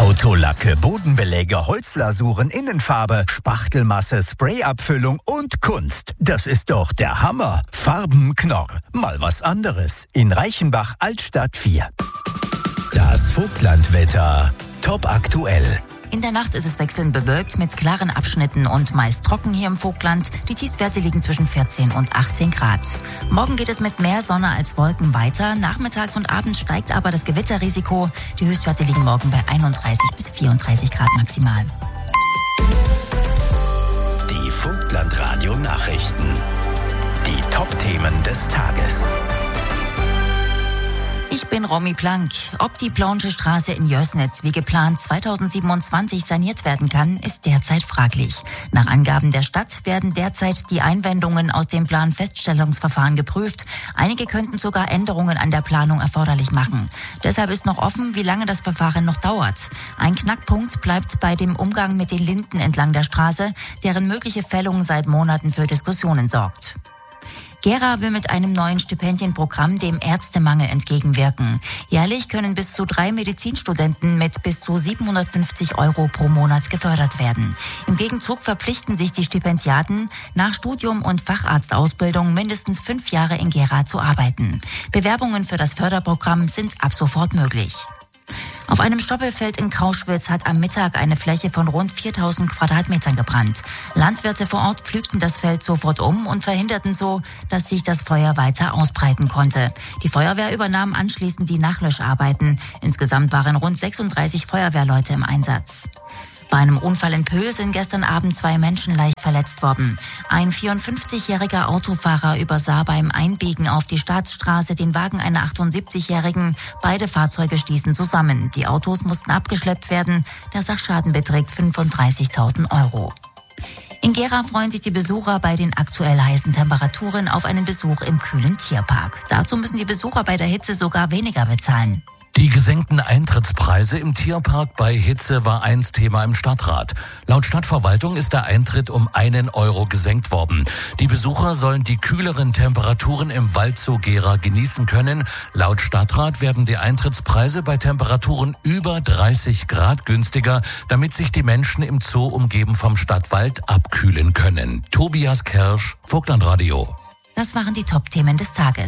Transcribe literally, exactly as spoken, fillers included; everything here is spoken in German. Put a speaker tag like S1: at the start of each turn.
S1: Autolacke, Bodenbeläge, Holzlasuren, Innenfarbe, Spachtelmasse, Sprayabfüllung und Kunst. Das ist doch der Hammer. Farbenknorr. Mal was anderes. In Reichenbach, Altstadt vier. Das Vogtlandwetter. Top aktuell.
S2: In der Nacht ist es wechselnd bewölkt mit klaren Abschnitten und meist trocken hier im Vogtland. Die Tiefstwerte liegen zwischen vierzehn und achtzehn Grad. Morgen geht es mit mehr Sonne als Wolken weiter. Nachmittags und abends steigt aber das Gewitterrisiko. Die Höchstwerte liegen morgen bei einunddreißig bis vierunddreißig Grad maximal.
S1: Die Vogtland-Radio-Nachrichten. Die Top-Themen des Tages.
S2: Ich bin Romy Plank. Ob die Plaunsche Straße in Jößnitz wie geplant zweitausendsiebenundzwanzig saniert werden kann, ist derzeit fraglich. Nach Angaben der Stadt werden derzeit die Einwendungen aus dem Planfeststellungsverfahren geprüft. Einige könnten sogar Änderungen an der Planung erforderlich machen. Deshalb ist noch offen, wie lange das Verfahren noch dauert. Ein Knackpunkt bleibt bei dem Umgang mit den Linden entlang der Straße, deren mögliche Fällung seit Monaten für Diskussionen sorgt. Gera will mit einem neuen Stipendienprogramm dem Ärztemangel entgegenwirken. Jährlich können bis zu drei Medizinstudenten mit bis zu siebenhundertfünfzig Euro pro Monat gefördert werden. Im Gegenzug verpflichten sich die Stipendiaten, nach Studium und Facharztausbildung mindestens fünf Jahre in Gera zu arbeiten. Bewerbungen für das Förderprogramm sind ab sofort möglich. Auf einem Stoppelfeld in Kauschwitz hat am Mittag eine Fläche von rund viertausend Quadratmetern gebrannt. Landwirte vor Ort pflügten das Feld sofort um und verhinderten so, dass sich das Feuer weiter ausbreiten konnte. Die Feuerwehr übernahm anschließend die Nachlöscharbeiten. Insgesamt waren rund sechsunddreißig Feuerwehrleute im Einsatz. Bei einem Unfall in Pöhl sind gestern Abend zwei Menschen leicht verletzt worden. Ein vierundfünfzigjähriger Autofahrer übersah beim Einbiegen auf die Staatsstraße den Wagen einer achtundsiebzigjährigen. Beide Fahrzeuge stießen zusammen. Die Autos mussten abgeschleppt werden. Der Sachschaden beträgt fünfunddreißigtausend Euro. In Gera freuen sich die Besucher bei den aktuell heißen Temperaturen auf einen Besuch im kühlen Tierpark. Dazu müssen die Besucher bei der Hitze sogar weniger bezahlen.
S3: Die gesenkten Eintrittspreise im Tierpark bei Hitze war einst Thema im Stadtrat. Laut Stadtverwaltung ist der Eintritt um einen Euro gesenkt worden. Die Besucher sollen die kühleren Temperaturen im Waldzoo Gera genießen können. Laut Stadtrat werden die Eintrittspreise bei Temperaturen über dreißig Grad günstiger, damit sich die Menschen im Zoo umgeben vom Stadtwald abkühlen können. Tobias Kersch, Vogtlandradio.
S2: Das waren die Top-Themen des Tages.